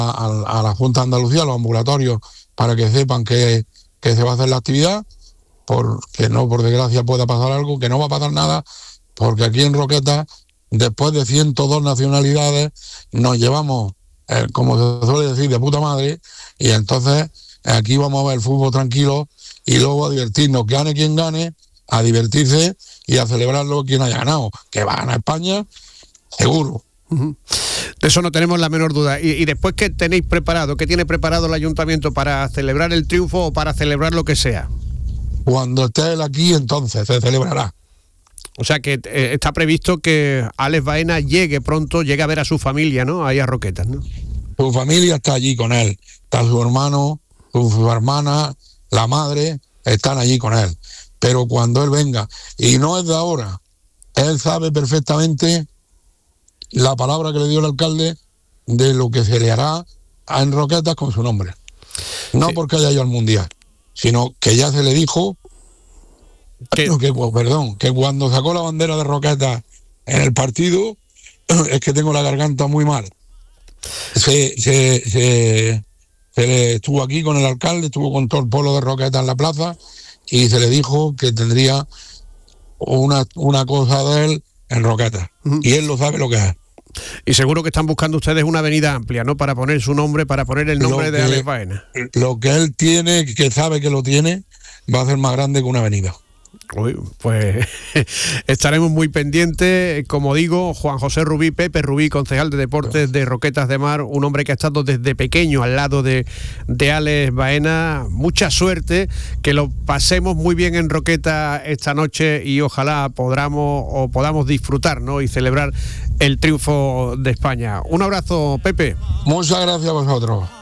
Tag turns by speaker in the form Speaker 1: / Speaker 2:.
Speaker 1: a la Junta de Andalucía, a los ambulatorios, para que sepan que se va a hacer la actividad, porque no, por desgracia, pueda pasar algo, que no va a pasar nada, porque aquí en Roquetas, después de 102 nacionalidades, nos llevamos, como se suele decir, de puta madre, y entonces aquí vamos a ver el fútbol tranquilo y luego a divertirnos, gane quien gane, a divertirse y a celebrarlo quien haya ganado, que va a ganar España, seguro.
Speaker 2: Uh-huh. De eso no tenemos la menor duda. Y después, ¿qué tenéis preparado? ¿Qué tiene preparado el ayuntamiento para celebrar el triunfo o para celebrar lo que sea?
Speaker 1: Cuando esté él aquí, entonces se celebrará.
Speaker 2: O sea que está previsto que Alex Baena llegue a ver a su familia, ¿no? Ahí a Roquetas, ¿no?
Speaker 1: Su familia está allí con él. Está su hermano, su hermana, la madre, están allí con él. Pero cuando él venga, y no es de ahora, él sabe perfectamente la palabra que le dio el alcalde de lo que se le hará en Roquetas con su nombre. No sí, porque haya ido al Mundial, sino que ya se le dijo que cuando sacó la bandera de Roquetas en el partido, es que tengo la garganta muy mal. Se le estuvo aquí con el alcalde, estuvo con todo el pueblo de Roquetas en la plaza, y se le dijo que tendría una cosa de él en Roquetas. Uh-huh. Y él lo sabe lo que es.
Speaker 2: Y seguro que están buscando ustedes una avenida amplia, ¿no? Para poner su nombre, para poner el nombre de Alex Baena.
Speaker 1: Lo que él tiene, que sabe que lo tiene, va a ser más grande que una avenida.
Speaker 2: Uy, pues estaremos muy pendientes. Como digo, Juan José Rubí, Pepe Rubí, concejal de Deportes de Roquetas de Mar, un hombre que ha estado desde pequeño al lado de Alex Baena. Mucha suerte, que lo pasemos muy bien en Roquetas esta noche y ojalá podamos disfrutar, ¿no? Y celebrar el triunfo de España. Un abrazo, Pepe.
Speaker 1: Muchas gracias a vosotros.